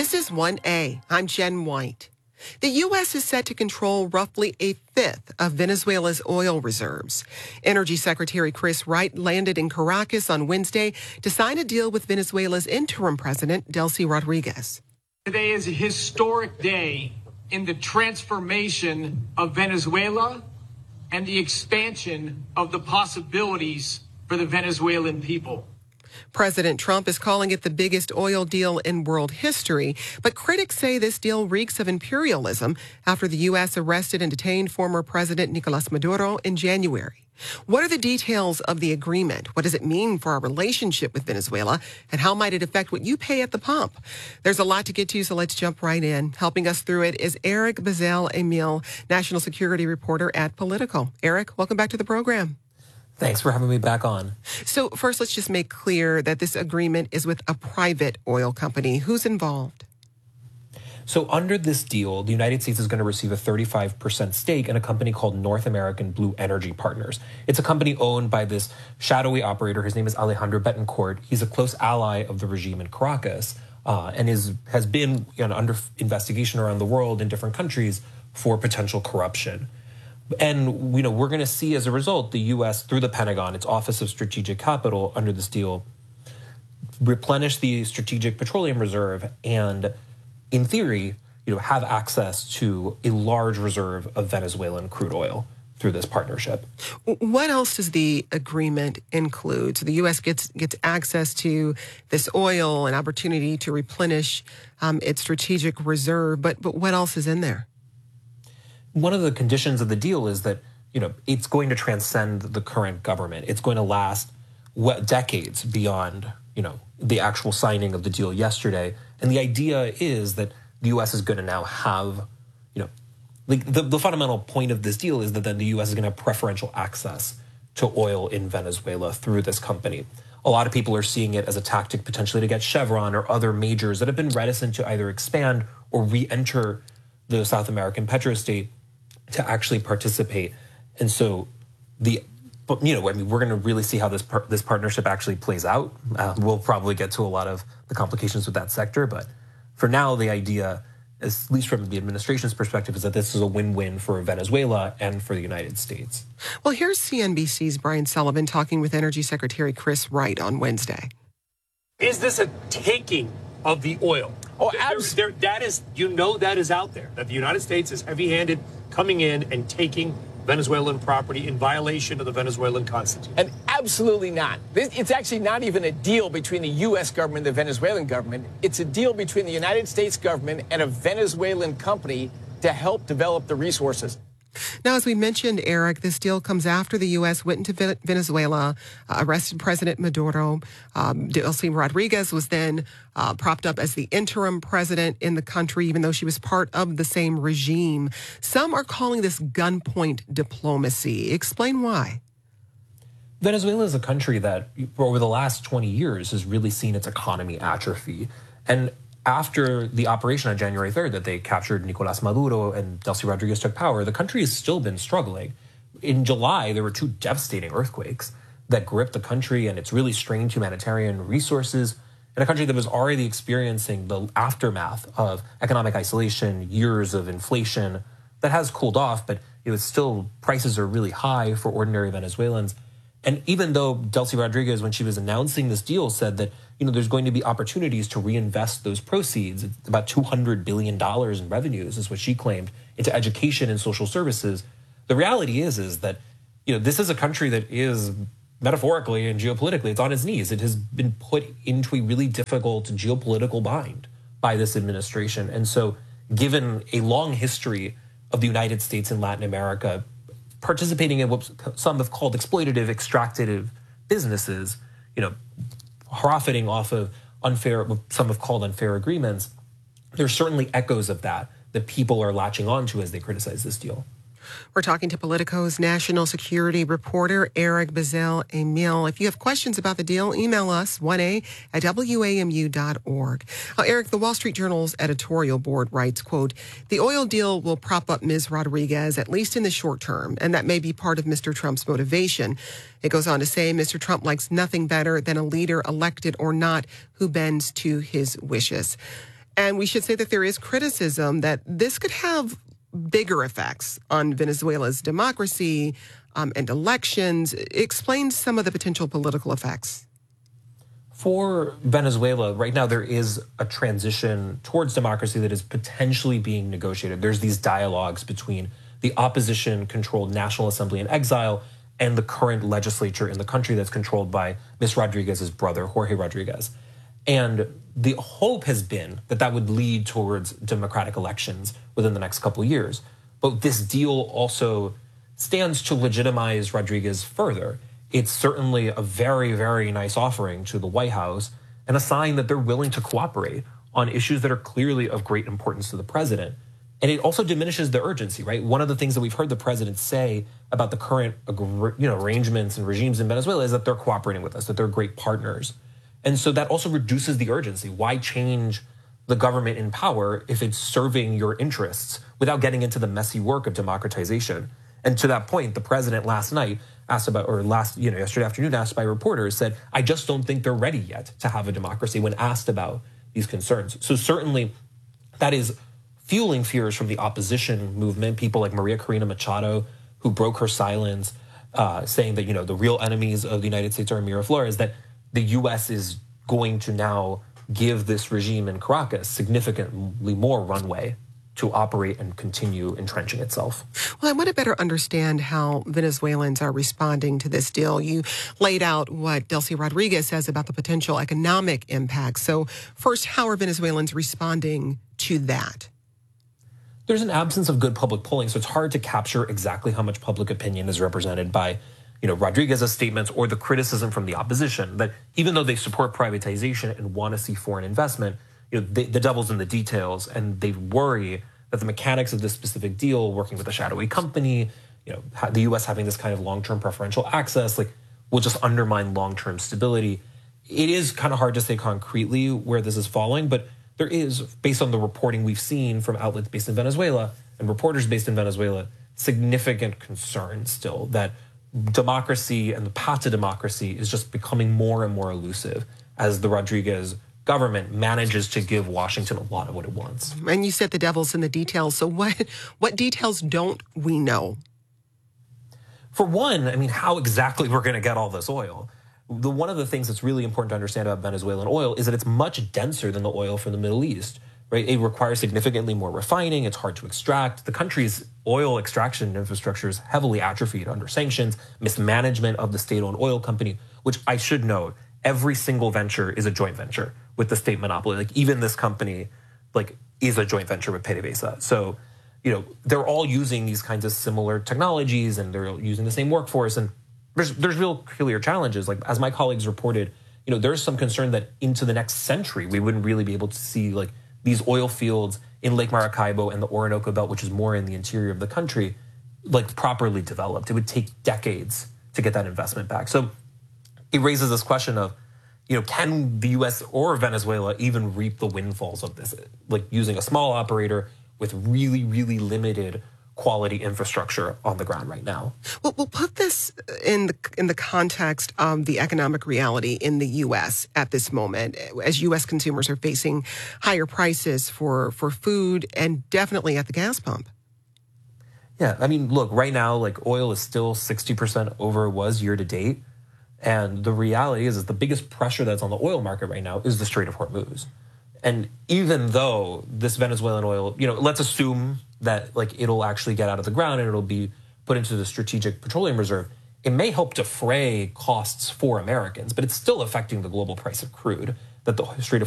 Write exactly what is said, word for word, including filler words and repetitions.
This is one A. I'm Jen White. The U S is set to control roughly a fifth of Venezuela's oil reserves. Energy Secretary Chris Wright landed in Caracas on Wednesday to sign a deal with Venezuela's interim president, Delcy Rodriguez. Today is a historic day in the transformation of Venezuela and the expansion of the possibilities for the Venezuelan people. President Trump is calling it the biggest oil deal in world history, but critics say this deal reeks of imperialism after the U S arrested and detained former President Nicolas Maduro in January. What are the details of the agreement? What does it mean for our relationship with Venezuela? And how might it affect what you pay at the pump? There's a lot to get to, so let's jump right in. Helping us through it is Eric Bazell-Emile, national security reporter at Politico. Eric, welcome back to the program. Thanks for having me back on. So first, let's just make clear that this agreement is with a private oil company. Who's involved? So under this deal, the United States is going to receive a thirty-five percent stake in a company called North American Blue Energy Partners. It's a company owned by this shadowy operator. His name is Alejandro Betancourt. He's a close ally of the regime in Caracas uh, and is has been you know, under investigation around the world in different countries for potential corruption. And you know we're going to see as a result the U S through the Pentagon, its Office of Strategic Capital, under this deal, replenish the Strategic Petroleum Reserve and, in theory, you know, have access to a large reserve of Venezuelan crude oil through this partnership. What else does the agreement include? So the U S gets gets access to this oil, an opportunity to replenish um, its strategic reserve, but but what else is in there? One of the conditions of the deal is that, you know, it's going to transcend the current government. It's going to last what, decades beyond, you know, the actual signing of the deal yesterday. And the idea is that the U S is going to now have, you know, like the, the fundamental point of this deal is that then the U S is going to have preferential access to oil in Venezuela through this company. A lot of people are seeing it as a tactic potentially to get Chevron or other majors that have been reticent to either expand or re-enter the South American petrostate to actually participate. And so the, you know, I mean, we're going to really see how this par this partnership actually plays out. Uh, we'll probably get to a lot of the complications with that sector. But for now, the idea, at least from the administration's perspective, is that this is a win-win for Venezuela and for the United States. Well, here's C N B C's Brian Sullivan talking with Energy Secretary Chris Wright on Wednesday. Is this a taking of the oil? Oh, absolutely. That is, you know, that is out there, that the United States is heavy-handed coming in and taking Venezuelan property in violation of the Venezuelan Constitution. And absolutely not. It's actually not even a deal between the U S government and the Venezuelan government. It's a deal between the United States government and a Venezuelan company to help develop the resources. Now, as we mentioned, Eric, this deal comes after the U S went into Venezuela, uh, arrested President Maduro. Um, Delcy Rodriguez was then uh, propped up as the interim president in the country, even though she was part of the same regime. Some are calling this gunpoint diplomacy. Explain why. Venezuela is a country that, over the last twenty years, has really seen its economy atrophy. And after the operation on January third that they captured Nicolas Maduro and Delcy Rodriguez took power, the country has still been struggling. In July, there were two devastating earthquakes that gripped the country, and it's really strained humanitarian resources in a country that was already experiencing the aftermath of economic isolation, years of inflation that has cooled off, but it was still, prices are really high for ordinary Venezuelans. And even though Delcy Rodriguez, when she was announcing this deal, said that, you know, there's going to be opportunities to reinvest those proceeds, it's about two hundred billion dollars in revenues is what she claimed, into education and social services. The reality is, is that, you know, this is a country that is metaphorically and geopolitically, it's on its knees. It has been put into a really difficult geopolitical bind by this administration. And so given a long history of the United States and Latin America participating in what some have called exploitative, extractive businesses, you know, profiting off of unfair, what some have called unfair agreements, there's certainly echoes of that that people are latching onto as they criticize this deal. We're talking to Politico's national security reporter, Eric Bazell-Emile. If you have questions about the deal, email us, one A at W A M U dot org. Uh, Eric, the Wall Street Journal's editorial board writes, quote, the oil deal will prop up Miz Rodriguez, at least in the short term, and that may be part of Mister Trump's motivation. It goes on to say Mister Trump likes nothing better than a leader, elected or not, who bends to his wishes. And we should say that there is criticism that this could have bigger effects on Venezuela's democracy um, and elections. Explain some of the potential political effects. For Venezuela, right now, there is a transition towards democracy that is potentially being negotiated. There's these dialogues between the opposition-controlled National Assembly in exile and the current legislature in the country that's controlled by Miz Rodriguez's brother, Jorge Rodriguez. And the hope has been that that would lead towards democratic elections within the next couple of years. But this deal also stands to legitimize Rodriguez further. It's certainly a very, very nice offering to the White House and a sign that they're willing to cooperate on issues that are clearly of great importance to the president. And it also diminishes the urgency, right? One of the things that we've heard the president say about the current, you know, arrangements and regimes in Venezuela is that they're cooperating with us, that they're great partners. And so that also reduces the urgency. Why change the government in power if it's serving your interests without getting into the messy work of democratization? And to that point, the president last night asked about, or last, you know, yesterday afternoon asked by reporters, said, I just don't think they're ready yet to have a democracy when asked about these concerns. So certainly that is fueling fears from the opposition movement, people like Maria Corina Machado, who broke her silence, uh, saying that, you know, the real enemies of the United States are Miraflores, that the U S is going to now give this regime in Caracas significantly more runway to operate and continue entrenching itself. Well, I want to better understand how Venezuelans are responding to this deal. You laid out what Delcy Rodriguez says about the potential economic impact. So first, how are Venezuelans responding to that? There's an absence of good public polling, so it's hard to capture exactly how much public opinion is represented by, you know, Rodriguez's statements or the criticism from the opposition that even though they support privatization and want to see foreign investment, you know, they, the devil's in the details, and they worry that the mechanics of this specific deal, working with a shadowy company, you know, the U S having this kind of long-term preferential access, like, will just undermine long-term stability. It is kind of hard to say concretely where this is falling, but there is, based on the reporting we've seen from outlets based in Venezuela and reporters based in Venezuela, significant concern still that democracy and the path to democracy is just becoming more and more elusive as the Rodriguez government manages to give Washington a lot of what it wants. And you said the devil's in the details. So what what details don't we know? For one, I mean, how exactly we're going to get all this oil. The one of the things that's really important to understand about Venezuelan oil is that it's much denser than the oil from the Middle East, right? It requires significantly more refining. It's hard to extract. The country's oil extraction infrastructure is heavily atrophied under sanctions, mismanagement of the state-owned oil company, which I should note, every single venture is a joint venture with the state monopoly. Like, even this company, like, is a joint venture with PDVSA. So, you know, they're all using these kinds of similar technologies, and they're using the same workforce. And there's there's real clear challenges. Like, as my colleagues reported, you know, there's some concern that into the next century we wouldn't really be able to see like these oil fields in Lake Maracaibo and the Orinoco Belt, which is more in the interior of the country, like properly developed. It would take decades to get that investment back. So it raises this question of, you know, can the U S or Venezuela even reap the windfalls of this, like using a small operator with really, really limited quality infrastructure on the ground right now? Well, we'll put this in the in the context of the economic reality in the U S at this moment, as U S consumers are facing higher prices for, for food and definitely at the gas pump. Yeah, I mean, look, right now, like, oil is still sixty percent over it was year to date. And the reality is, is the biggest pressure that's on the oil market right now is the Strait of Hormuz. And even though this Venezuelan oil, you know, let's assume that like it'll actually get out of the ground and it'll be put into the Strategic Petroleum Reserve, it may help defray costs for Americans, but it's still affecting the global price of crude that the Strait of